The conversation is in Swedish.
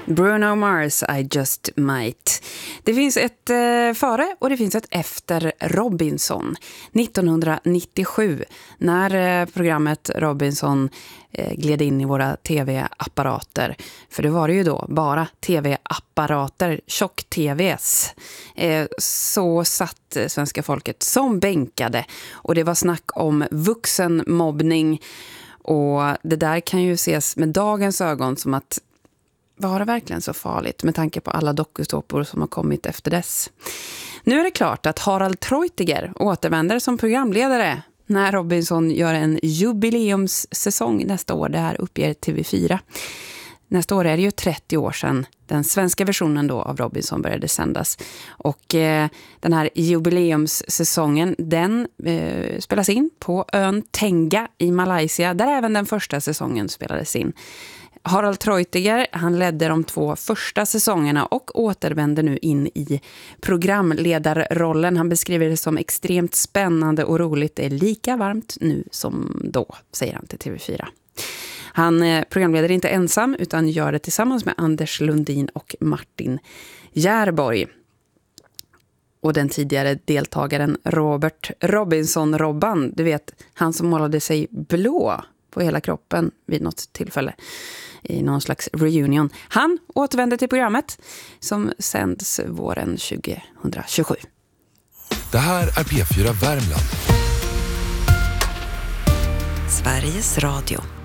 Bruno Mars, I just might. Det finns ett före och det finns ett efter Robinson. 1997, när programmet Robinson gled in i våra tv-apparater. För det var det ju då, bara tv-apparater, tjock-tvs. Så satt svenska folket som bänkade. Och det var snack om vuxenmobbning. Och det där kan ju ses med dagens ögon som att var det verkligen så farligt med tanke på alla dokusåpor som har kommit efter dess? Nu är det klart att Harald Treutiger återvänder som programledare när Robinson gör en jubileumssäsong nästa år. Det här uppger TV4. Nästa år är det ju 30 år sedan den svenska versionen då av Robinson började sändas. Och den här jubileumssäsongen, den spelas in på ön Tenga i Malaysia, där även den första säsongen spelades in. Harald Treutiger, han ledde de 2 första säsongerna och återvänder nu in i programledarrollen. Han beskriver det som extremt spännande och roligt. Det är lika varmt nu som då, säger han till TV4. Han programleder inte ensam utan gör det tillsammans med Anders Lundin och Martin Järborg. Och den tidigare deltagaren Robert Robinson-Robban, du vet, han som målade sig blå på hela kroppen vid något tillfälle i någon slags reunion. Han återvänder till programmet som sänds våren 2027. Det här är P4 Värmland. Sveriges Radio.